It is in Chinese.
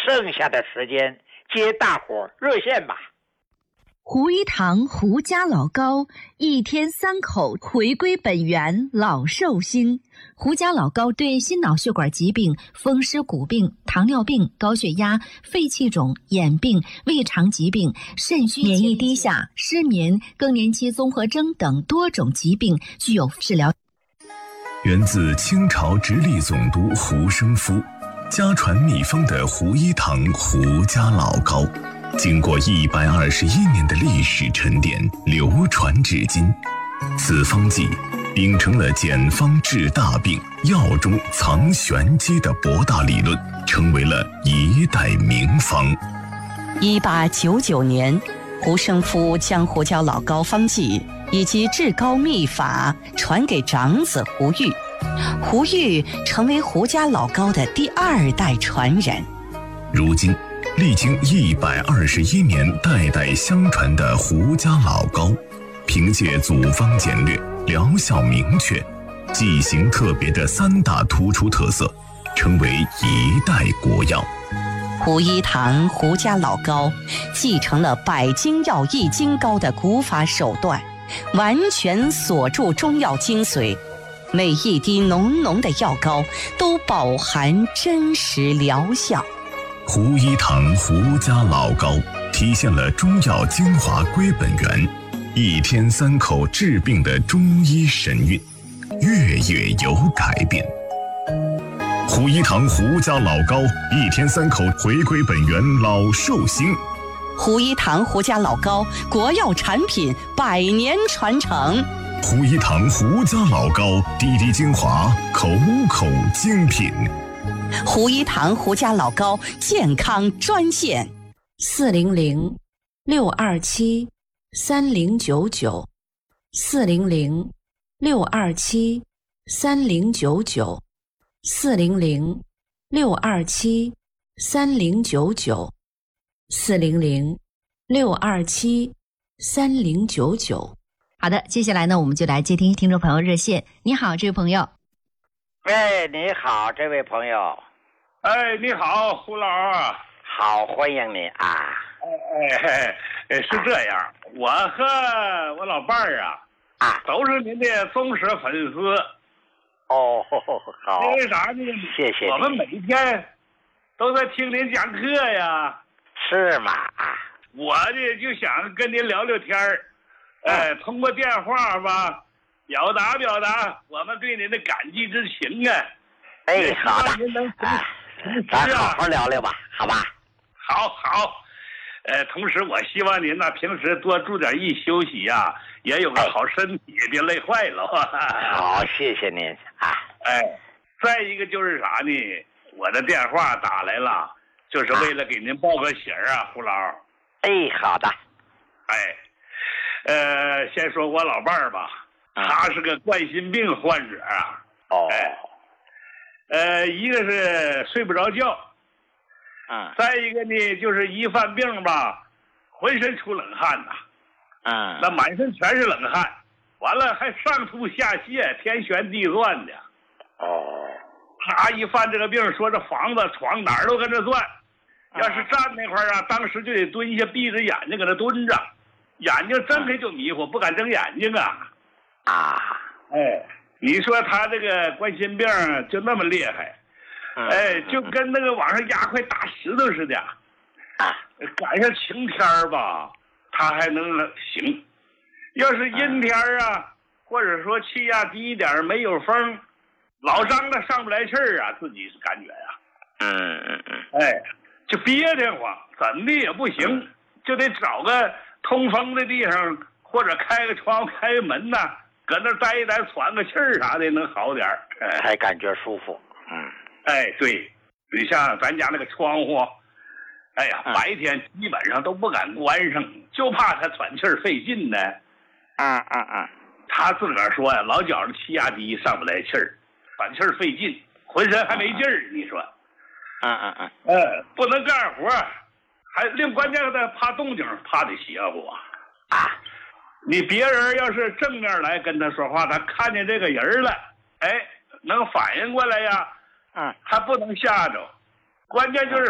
剩下的时间接大伙热线吧。 胡一堂胡家老高，一天3口回归本源，老寿星。胡家老高对心脑血管疾病、风湿骨病、糖尿病、高血压、肺气肿、眼病、胃肠疾病、肾虚、免疫低下、失眠、更年期综合征等多种疾病具有治疗。 源自清朝直隶总督胡生夫，家传秘方的胡一堂胡家老高，经过121年的历史沉淀，流传至今。此方剂秉承了简方治大病、药中藏玄机的博大理论，成为了一代名方。 1899年，胡生夫将胡家老高方剂以及治高秘法传给长子胡玉，胡玉成为胡家老高的第2代传人。 如今历经121年代代相传的胡家老高，凭借组方简略、疗效明确、剂型特别的3大突出特色，成为一代国药。 胡一堂胡家老高继承了百金药易筋膏的古法手段，完全锁住中药精髓，每一滴浓浓的药膏都饱含真实疗效。 胡一堂胡家老高体现了中药精华归本源，一天3口治病的中医神韵，月月有改变。胡一堂胡家老高一天3口回归本源，老寿星。 胡一堂胡家老高国药产品100年传承。 胡一堂胡家老高滴滴精华，口口精品。 胡一堂胡家老高健康专线 400-627-3099 400-627-3099 400-627-3099 400-627-3099。好的，接下来呢，我们就来接听众朋友热线。你好，这位朋友。 哎，你好，这位朋友。 哎，你好，胡老啊。 好，欢迎你啊。 是这样，我和我老伴儿都是您的忠实粉丝。 哦，好。 因为啥呢？ 谢谢你。 我们每天都在听您讲课呀。 是吗？ 我呢就想跟您聊聊天儿，通过电话吧，表达我们对您的感激之情啊。 哎，好的。 您能咱好好聊聊吧，好吧？ 好。同时我希望您呢平时多注点意休息呀，也有个好身体，别累坏了。 好，谢谢您啊。 再一个就是啥呢？我的电话打来了，就是为了给您报个喜儿啊，胡老。 好的。 先说我老伴儿吧，他是个冠心病患者啊。一个是睡不着觉，再一个呢就是一犯病吧，浑身出冷汗呐，那满身全是冷汗，完了还上吐下泻，天旋地转的。他一犯这个病，说这房子床哪儿都跟着转，要是站那块儿啊，当时就得蹲下，闭着眼睛搁那蹲着，眼睛睁开就迷糊，不敢睁眼睛啊。你说他这个冠心病就那么厉害，就跟那个往上压块大石头似的。赶上晴天吧，他还能行；要是阴天啊，或者说气压低一点，没有风，老张的上不来气儿啊，自己是感觉就憋得慌，怎么的也不行，就得找个通风的地方，或者开个窗户开个门呐，搁那待一待，喘个气儿啥的，能好点才感觉舒服。 对，你像咱家那个窗户，白天基本上都不敢关上，就怕他喘气儿费劲呢。他自个儿说呀，老觉着气压低，上不来气儿，喘气儿费劲，浑身还没劲儿。你说，不能干活，还另关键的怕动静，怕的邪乎你别人要是正面来跟他说话，他看见这个人了，能反应过来呀，还不能吓着。关键就是